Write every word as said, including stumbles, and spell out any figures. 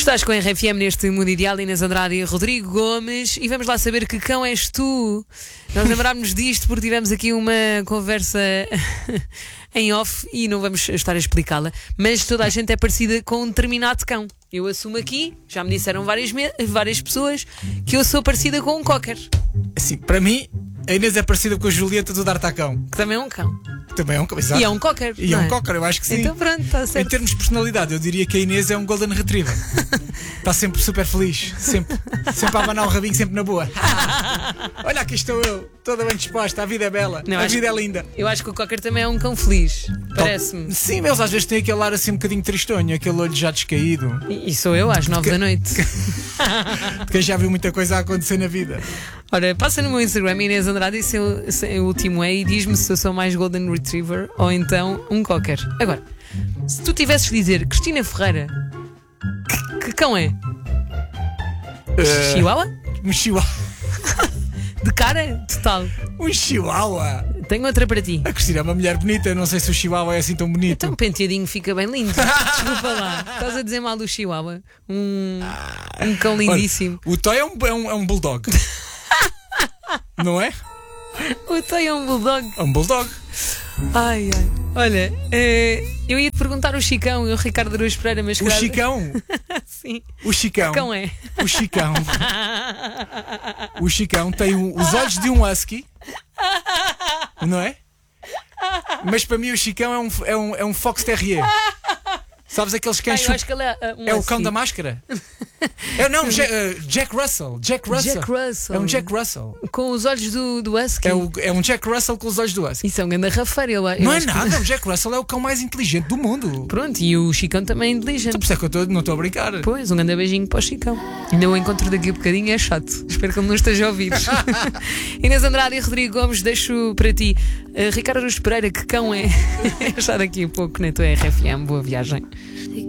Estás com a R F M neste Mundo Ideal, Inês Andrade e Rodrigo Gomes, e vamos lá saber que cão és tu. Nós lembrámos disto porque tivemos aqui uma conversa em off e não vamos estar a explicá-la, mas toda a gente é parecida com um determinado cão. Eu assumo aqui, já me disseram várias, me- várias pessoas, que eu sou parecida com um cocker, Assim, para mim, a Inês é parecida com a Julieta do D'Artacão. que também é um cão. Também é um cão, exato. E é um cocker. E é não um cocker, eu acho que sim. Então pronto, está Em certo. termos de personalidade, eu diria que a Inês é um Golden Retriever. Está sempre super feliz, sempre, sempre a abanar o rabinho, sempre na boa. Olha, aqui estou eu, toda bem disposta, a vida é bela, Não, a acho- vida é linda. Eu acho que o cocker também é um cão feliz, parece-me. Sim, eles às vezes têm aquele ar assim um bocadinho tristonho, aquele olho já descaído. E e sou eu às nove da noite. De quem já viu muita coisa a acontecer na vida. Ora, passa no meu Instagram, Inês Andrade, e se eu- se o último é, e diz-me se eu sou mais Golden Retriever ou então um cocker. Agora, se tu tivesses de dizer Cristina Ferreira, que, que cão é? Eh, Chihuahua? Um chihuahua. De cara? Total. Um chihuahua. Tenho outra para ti. A Cristina é uma mulher bonita, não sei se o chihuahua é assim tão bonito. Então, um penteadinho fica bem lindo. Desculpa lá. Estás a dizer mal do Chihuahua? Um, um cão lindíssimo. Olha, o Toy é um, é um, é um bulldog. Não é? O Toy é um bulldog. É um bulldog. Ai, ai. Olha, eh, eu ia te perguntar o Chicão e o Ricardo Araújo Pereira, mas O calhar- Chicão. Sim. O Chicão. Que cão é? O Chicão. O Chicão tem o- os olhos de um husky. Não é? Mas para mim o Chicão é um, é um, é um Fox Terrier. Sabes aqueles Ah, cães. eu chup- acho que ele é uh, um É o husky. cão da máscara? É, não, Ja- uh, Jack Russell. Jack Russell. Jack Russell. É um Jack Russell. Com os olhos do, do husky. É, o- é um Jack Russell com os olhos do husky. Isso é um grande rafeiro. Eu, eu Não é acho que- nada, o Jack Russell é o cão mais inteligente do mundo. Pronto, e o Chicão também é inteligente. Por isso é que eu tô- não estou a brincar. Pois, um grande beijinho para o Chicão. Ainda o encontro daqui a bocadinho é chato. Espero que ele não esteja a ouvir. Inês Andrade e Rodrigo Gomes, deixo para ti. Uh, Ricardo Araújo Pereira, que cão é? Já daqui a pouco na tua R F M. Boa viagem.